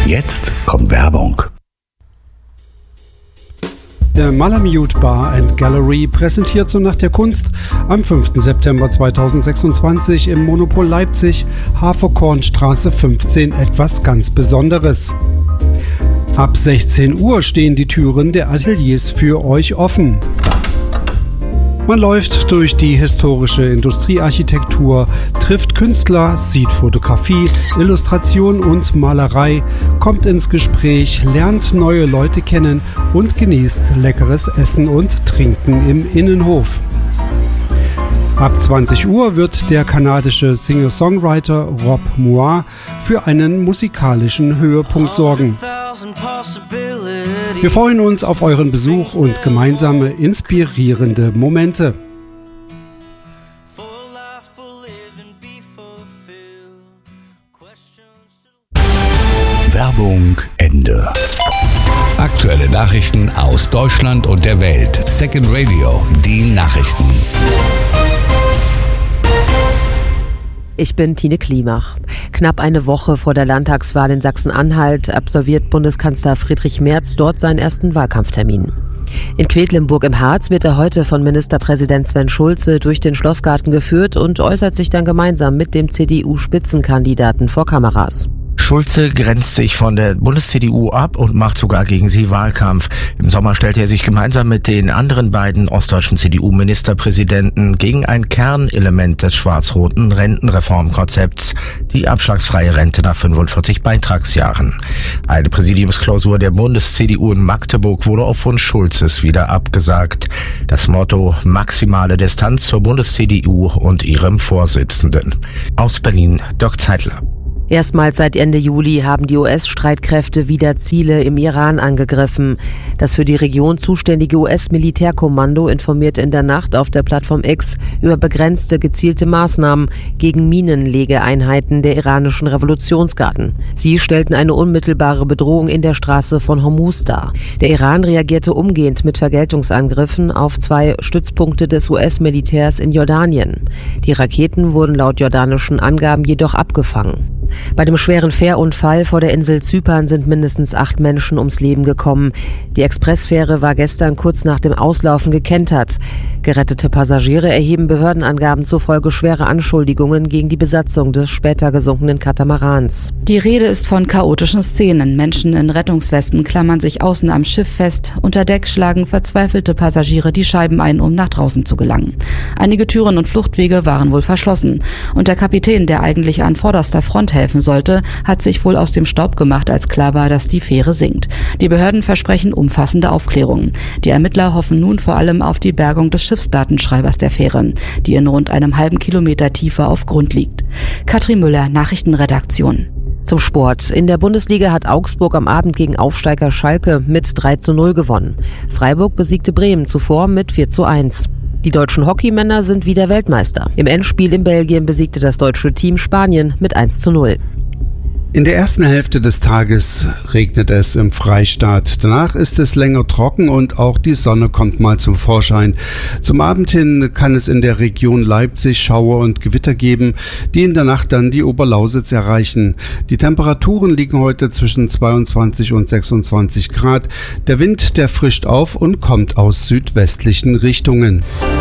Jetzt kommt Werbung. Der Malamute Bar & Gallery präsentiert so Nacht der Kunst am 5. September 2026 im Monopol Leipzig, Haferkornstraße 15 etwas ganz Besonderes. Ab 16 Uhr stehen die Türen der Ateliers für euch offen. Man läuft durch die historische Industriearchitektur, trifft Künstler, sieht Fotografie, Illustration und Malerei, kommt ins Gespräch, lernt neue Leute kennen und genießt leckeres Essen und Trinken im Innenhof. Ab 20 Uhr wird der kanadische Singer-Songwriter Rob Moir für einen musikalischen Höhepunkt sorgen. Wir freuen uns auf euren Besuch und gemeinsame inspirierende Momente. Werbung Ende. Aktuelle Nachrichten aus Deutschland und der Welt. Second Radio, die Nachrichten. Ich bin Tine Klimach. Knapp eine Woche vor der Landtagswahl in Sachsen-Anhalt absolviert Bundeskanzler Friedrich Merz dort seinen ersten Wahlkampftermin. In Quedlinburg im Harz wird er heute von Ministerpräsident Sven Schulze durch den Schlossgarten geführt und äußert sich dann gemeinsam mit dem CDU-Spitzenkandidaten vor Kameras. Schulze grenzt sich von der Bundes-CDU ab und macht sogar gegen sie Wahlkampf. Im Sommer stellte er sich gemeinsam mit den anderen beiden ostdeutschen CDU-Ministerpräsidenten gegen ein Kernelement des schwarz-roten Rentenreformkonzepts, die abschlagsfreie Rente nach 45 Beitragsjahren. Eine Präsidiumsklausur der Bundes-CDU in Magdeburg wurde auf Wunsch Schulzes wieder abgesagt. Das Motto: maximale Distanz zur Bundes-CDU und ihrem Vorsitzenden. Aus Berlin, Dirk Zeitler. Erstmals seit Ende Juli haben die US-Streitkräfte wieder Ziele im Iran angegriffen. Das für die Region zuständige US-Militärkommando informierte in der Nacht auf der Plattform X über begrenzte, gezielte Maßnahmen gegen Minenlegeeinheiten der iranischen Revolutionsgarden. Sie stellten eine unmittelbare Bedrohung in der Straße von Hormuz dar. Der Iran reagierte umgehend mit Vergeltungsangriffen auf 2 Stützpunkte des US-Militärs in Jordanien. Die Raketen wurden laut jordanischen Angaben jedoch abgefangen. Bei dem schweren Fährunfall vor der Insel Zypern sind mindestens 8 Menschen ums Leben gekommen. Die Expressfähre war gestern kurz nach dem Auslaufen gekentert. Gerettete Passagiere erheben Behördenangaben zufolge schwere Anschuldigungen gegen die Besatzung des später gesunkenen Katamarans. Die Rede ist von chaotischen Szenen. Menschen in Rettungswesten klammern sich außen am Schiff fest. Unter Deck schlagen verzweifelte Passagiere die Scheiben ein, um nach draußen zu gelangen. Einige Türen und Fluchtwege waren wohl verschlossen. Und der Kapitän, der eigentlich an vorderster Front helfen sollte, hat sich wohl aus dem Staub gemacht, als klar war, dass die Fähre sinkt. Die Behörden versprechen umfassende Aufklärung. Die Ermittler hoffen nun vor allem auf die Bergung des Schiffsdatenschreibers der Fähre, die in rund einem halben Kilometer Tiefe auf Grund liegt. Katrin Müller, Nachrichtenredaktion. Zum Sport. In der Bundesliga hat Augsburg am Abend gegen Aufsteiger Schalke mit 3:0 gewonnen. Freiburg besiegte Bremen zuvor mit 4:1. Die deutschen Hockeymänner sind wieder Weltmeister. Im Endspiel in Belgien besiegte das deutsche Team Spanien mit 1:0. In der ersten Hälfte des Tages regnet es im Freistaat. Danach ist es länger trocken und auch die Sonne kommt mal zum Vorschein. Zum Abend hin kann es in der Region Leipzig Schauer und Gewitter geben, die in der Nacht dann die Oberlausitz erreichen. Die Temperaturen liegen heute zwischen 22 und 26 Grad. Der Wind, der frischt auf und kommt aus südwestlichen Richtungen.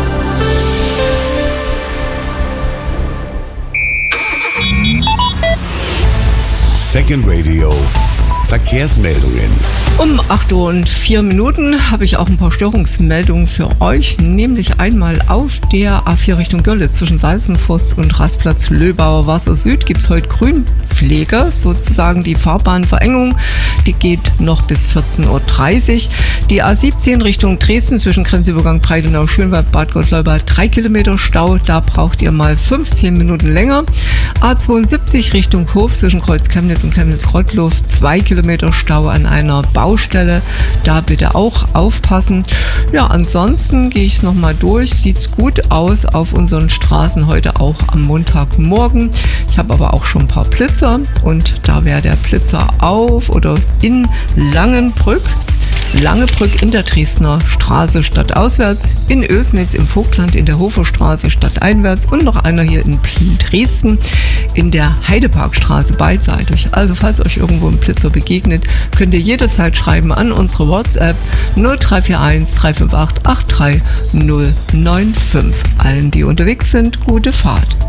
Second Radio Verkehrsmeldungen. Um 8:04 Uhr habe ich auch ein paar Störungsmeldungen für euch, nämlich einmal auf der A4 Richtung Görlitz zwischen Salzenforst und Rastplatz Löbauer Wasser Süd gibt es heute Grünpflege, sozusagen die Fahrbahnverengung, die geht noch bis 14:30 Uhr. Die A17 Richtung Dresden zwischen Grenzübergang Breitenau, Schönwald, Bad Gottleuba 3 Kilometer Stau, da braucht ihr mal 15 Minuten länger. A72 Richtung Hof zwischen Kreuz Chemnitz und Chemnitz-Rottluff 2 Kilometer Stau an einer Baustelle, da bitte auch aufpassen. Ja, ansonsten gehe ich es nochmal durch, sieht's gut aus auf unseren Straßen heute auch am Montagmorgen. Ich habe aber auch schon ein paar Blitzer und da wäre der Blitzer auf oder in Langenbrück. Langebrück in der Dresdner Straße stadtauswärts, in Oelsnitz im Vogtland in der Hoferstraße stadteinwärts und noch einer hier in Dresden in der Heideparkstraße beidseitig. Also falls euch irgendwo ein Blitzer begegnet, könnt ihr jederzeit schreiben an unsere WhatsApp 0341 358 83095. Allen, die unterwegs sind, gute Fahrt.